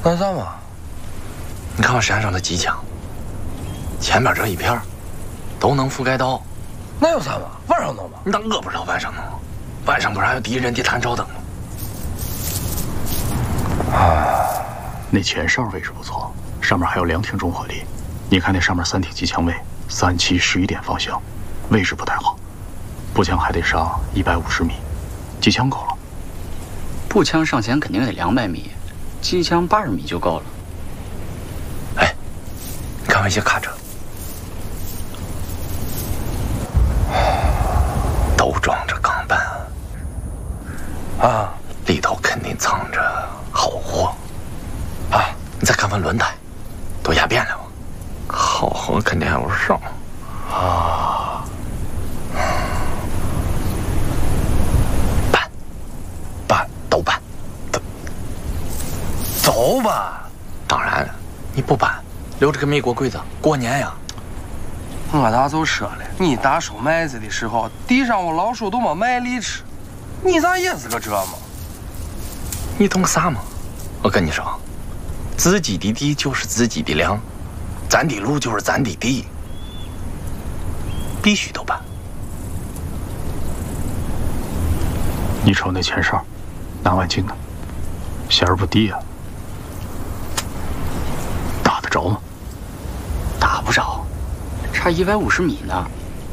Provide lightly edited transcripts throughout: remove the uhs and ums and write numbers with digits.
那啥嘛？ 你看我山上的机枪，前面这一片都能覆盖到。 那有啥嘛？晚上弄吧。 你当我不知道晚上弄？晚上不是还有敌人的探照灯吗？ 那前哨位置不错，上面还有2挺重火力。你看那上面3挺机枪位，3、7、11点方向，位置不太好。步枪还得上150米，机枪够了。 步枪上前肯定得200米，机枪80米就够了。 哎，你看我一些卡车，都装着钢板啊， 里头肯定藏着好货啊！你再看看轮胎，都压扁了吗？好货肯定还有少啊！搬都搬， 走吧。 当然了，你不搬，留着个美国鬼子过年呀。 我咋就说了，你打收麦子的时候，地上我老鼠都没麦粒吃，你咋也是个这嘛？ 你懂啥吗？我跟你说，自己的地就是自己的粮，咱的路就是咱的地，必须都办。 你瞅那前哨，拿完镜呢，弦儿不低啊，打得着吗？ 打不着，差150米呢。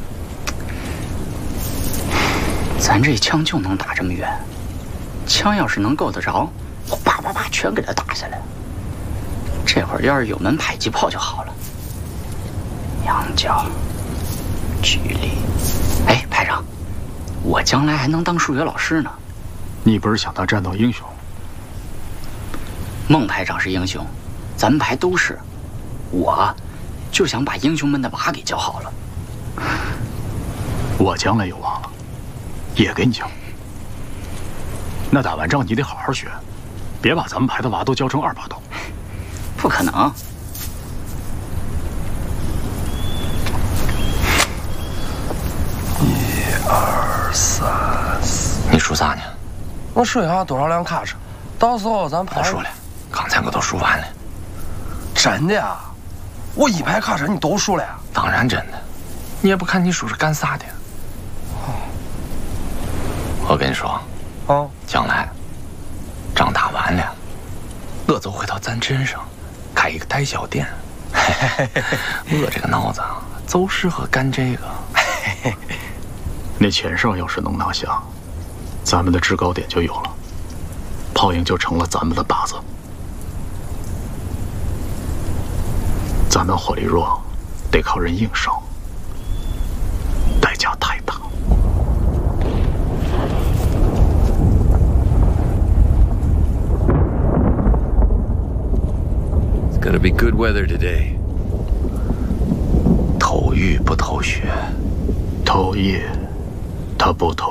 咱这枪就能打这么远，枪要是能够得着，我叭叭叭全给他打下来。这会儿要是有门迫击炮就好了。仰角、距离，哎，排长，我将来还能当数学老师呢。 你不是想当战斗英雄？ 孟排长是英雄，咱们排都是。我就想把英雄们的娃给教好了。 我将来有娃了，也给你教。那打完仗你得好好学，别把咱们排的娃都教成2把刀。 不可能。 1、2、3、4。 你数啥呢？ 我数一下多少辆卡车，到时候咱排。 我数了，刚才我都数完了。 真的啊？我1排卡车你都数了呀？ 当然真的，你也不看你数是干啥的。我跟你说，将来仗打完了，我就回到咱镇上开一个代销店。我这个脑子就适合干这个。 那前哨要是能拿下，咱们的制高点就有了，炮营就成了咱们的靶子。咱们火力弱，得靠人硬上，代价太大。 It's gonna be good weather today. 偷雨不偷雪， 偷夜，他不偷